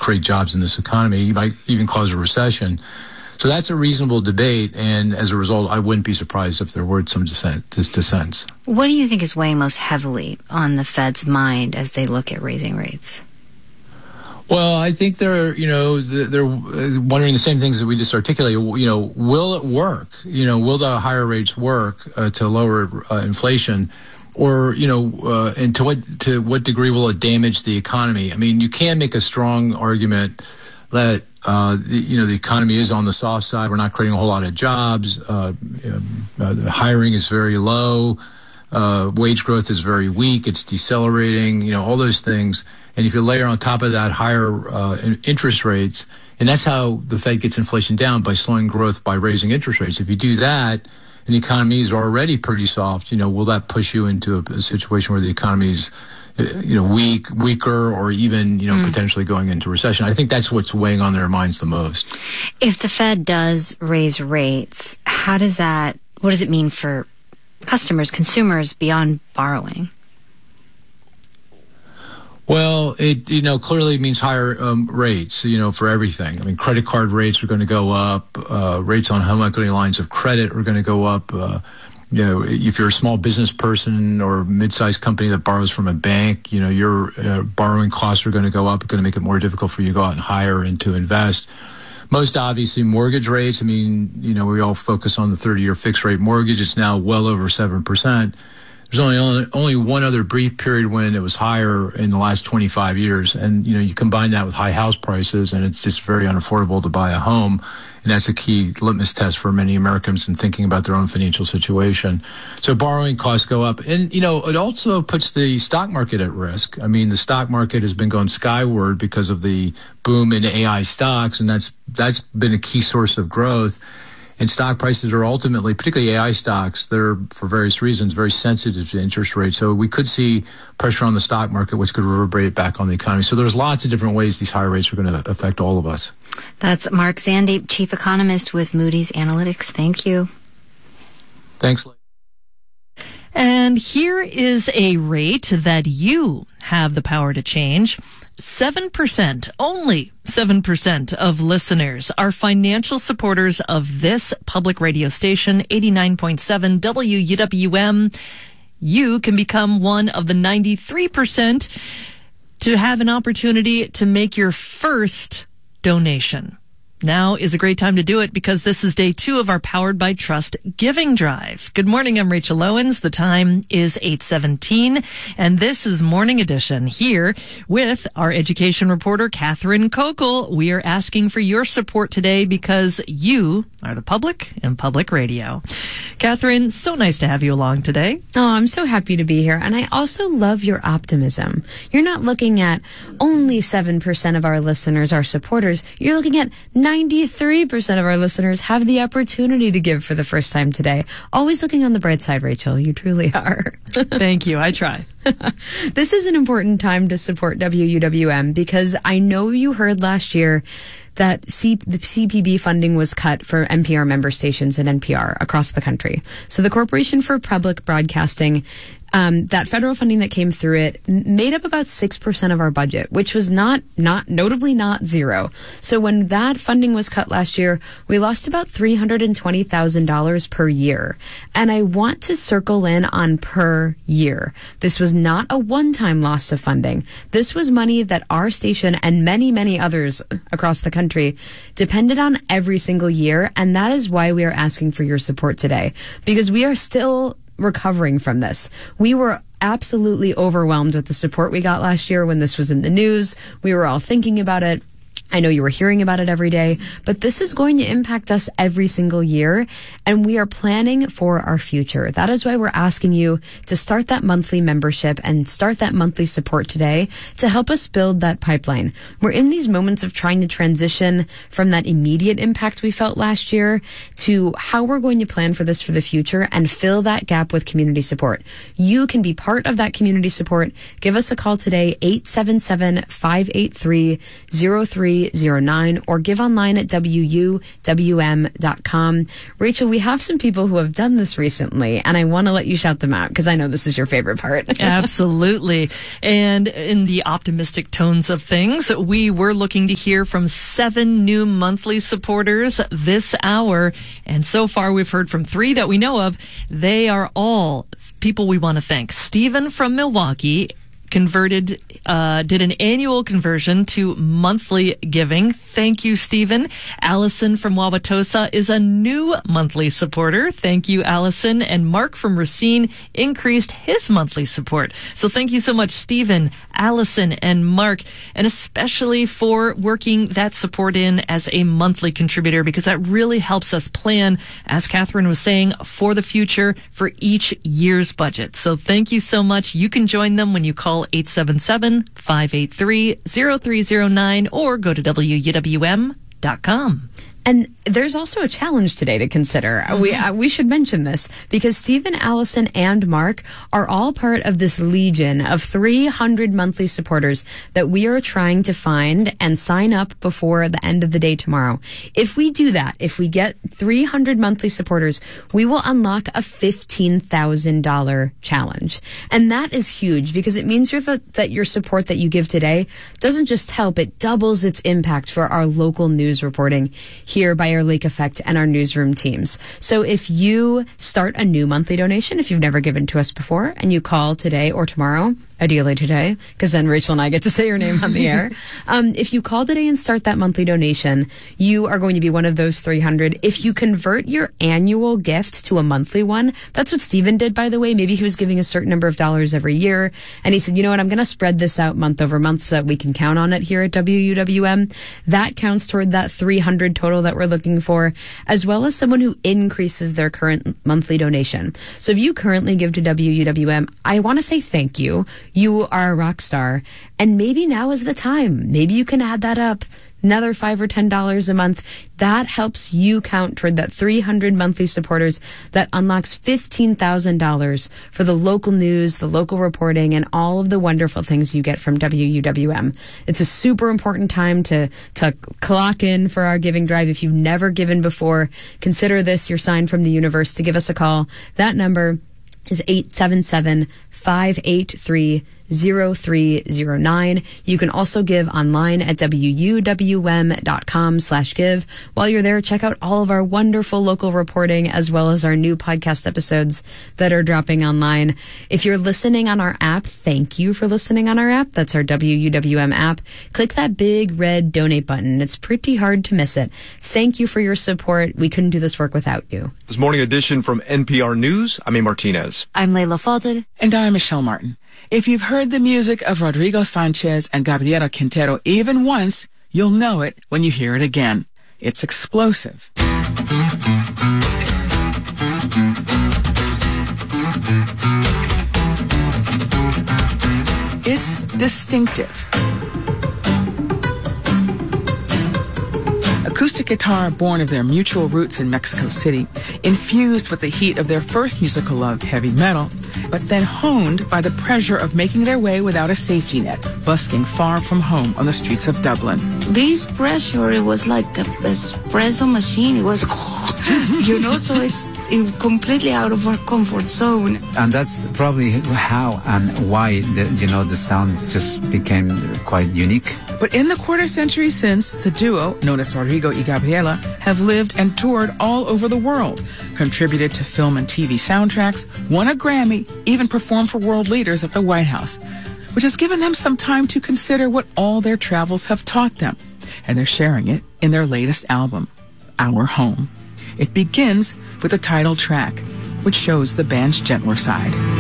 create jobs in this economy. It might even cause a recession. So that's a reasonable debate, and as a result, I wouldn't be surprised if there were some dissents. What do you think is weighing most heavily on the Fed's mind as they look at raising rates? Well, I think they're wondering the same things that we just articulated. Will it work? Will the higher rates work to lower inflation? Or, and to what degree will it damage the economy? I mean, you can make a strong argument that, the economy is on the soft side. We're not creating a whole lot of jobs. Hiring is very low. Wage growth is very weak. It's decelerating, all those things. And if you layer on top of that higher interest rates, and that's how the Fed gets inflation down, by slowing growth by raising interest rates. If you do that, and the economy is already pretty soft, will that push you into a situation where the economy is, weaker, or even, potentially going into recession? I think that's what's weighing on their minds the most. If the Fed does raise rates, what does it mean for customers, consumers, beyond borrowing? Well, it clearly means higher rates, for everything. I mean, credit card rates are going to go up. Rates on home equity lines of credit are going to go up. If you're a small business person or mid-sized company that borrows from a bank, your borrowing costs are going to go up. It's going to make it more difficult for you to go out and hire and to invest. Most obviously, mortgage rates. I mean, we all focus on the 30-year fixed rate mortgage. It's now well over 7%. There's only one other brief period when it was higher in the last 25 years. And, you combine that with high house prices, and it's just very unaffordable to buy a home. And that's a key litmus test for many Americans in thinking about their own financial situation. So borrowing costs go up. And, it also puts the stock market at risk. I mean, the stock market has been going skyward because of the boom in AI stocks, and that's been a key source of growth. And stock prices are ultimately, particularly AI stocks, they're, for various reasons, very sensitive to interest rates. So we could see pressure on the stock market, which could reverberate back on the economy. So there's lots of different ways these higher rates are going to affect all of us. That's Mark Zandi, Chief Economist with Moody's Analytics. Thank you. Thanks. And here is a rate that you have the power to change. 7%, only 7% of listeners are financial supporters of this public radio station, 89.7 WUWM. You can become one of the 93% to have an opportunity to make your first donation. Now is a great time to do it because this is day 2 of our Powered by Trust Giving Drive. Good morning, I'm Rachel Owens. The time is 8:17, and this is Morning Edition here with our education reporter, Catherine Kokel. We are asking for your support today because you are the public and public radio. Catherine, so nice to have you along today. Oh, I'm so happy to be here, and I also love your optimism. You're not looking at only 7% of our listeners are supporters. You're looking at 93% of our listeners have the opportunity to give for the first time today. Always looking on the bright side, Rachel. You truly are. Thank you. I try. This is an important time to support WUWM because I know you heard last year that the CPB funding was cut for NPR member stations at NPR across the country. So the Corporation for Public Broadcasting, that federal funding that came through it made up about 6% of our budget, which was notably not zero. So when that funding was cut last year, we lost about $320,000 per year. And I want to circle in on per year. This was not a one-time loss of funding. This was money that our station and many, many others across the country depended on every single year. And that is why we are asking for your support today, because we are still recovering from this. We were absolutely overwhelmed with the support we got last year when this was in the news. We were all thinking about it. I know you were hearing about it every day, but this is going to impact us every single year, and we are planning for our future. That is why we're asking you to start that monthly membership and start that monthly support today to help us build that pipeline. We're in these moments of trying to transition from that immediate impact we felt last year to how we're going to plan for this for the future and fill that gap with community support. You can be part of that community support. Give us a call today, 877-583-0300. 0309 or give online at WUWM.com. Rachel, we have some people who have done this recently, and I want to let you shout them out because I know this is your favorite part. Absolutely. And in the optimistic tones of things, we were looking to hear from 7 new monthly supporters this hour. And so far, we've heard from 3 that we know of. They are all people we want to thank. Stephen from Milwaukee did an annual conversion to monthly giving. Thank you, Stephen. Allison from Wauwatosa is a new monthly supporter. Thank you, Allison. And Mark from Racine increased his monthly support. So thank you so much, Stephen, Allison, and Mark, and especially for working that support in as a monthly contributor, because that really helps us plan, as Catherine was saying, for the future for each year's budget. So thank you so much. You can join them when you call 877-583-0309 or go to WUWM.com. And there's also a challenge today to consider. We should mention this because Stephen, Allison, and Mark are all part of this legion of 300 monthly supporters that we are trying to find and sign up before the end of the day tomorrow. If we do that, if we get 300 monthly supporters, we will unlock a $15,000 challenge. And that is huge because it means that your support that you give today doesn't just help, it doubles its impact for our local news reporting here by our Lake Effect and our newsroom teams. So if you start a new monthly donation, if you've never given to us before, and you call today or tomorrow, ideally today, because then Rachel and I get to say your name on the air. If you call today and start that monthly donation, you are going to be one of those 300. If you convert your annual gift to a monthly one, that's what Stephen did, by the way. Maybe he was giving a certain number of dollars every year, and he said, you know what, I'm going to spread this out month over month so that we can count on it here at WUWM. That counts toward that 300 total that we're looking for, as well as someone who increases their current monthly donation. So if you currently give to WUWM, I want to say thank you. You are a rock star, and maybe now is the time. Maybe you can add that up, another $5 or $10 a month. That helps you count toward that 300 monthly supporters. That unlocks $15,000 for the local news, the local reporting, and all of the wonderful things you get from WUWM. It's a super important time to clock in for our giving drive. If you've never given before, consider this your sign from the universe to give us a call. That number is 877-583-0309. You can also give online at WUWM.com/give. While you're there, check out all of our wonderful local reporting as well as our new podcast episodes that are dropping online. If you're listening on our app, thank you for listening on our app. That's our WUWM app. Click that big red donate button. It's pretty hard to miss it. Thank you for your support. We couldn't do this work without you. This morning edition from NPR News, I'm A. Martinez. I'm Layla Falded. And I'm Michelle Martin. If you've heard the music of Rodrigo Sanchez and Gabriela Quintero even once, you'll know it when you hear it again. It's explosive. It's distinctive. Acoustic guitar born of their mutual roots in Mexico City, infused with the heat of their first musical love, heavy metal, but then honed by the pressure of making their way without a safety net, busking far from home on the streets of Dublin. This pressure, it was like an espresso machine. It was, so it's completely out of our comfort zone. And that's probably how and why the sound just became quite unique. But in the quarter century since, the duo, known as Rodrigo y Gabriela, have lived and toured all over the world, contributed to film and TV soundtracks, won a Grammy, even performed for world leaders at the White House, which has given them some time to consider what all their travels have taught them. And they're sharing it in their latest album, Our Home. It begins with the title track, which shows the band's gentler side.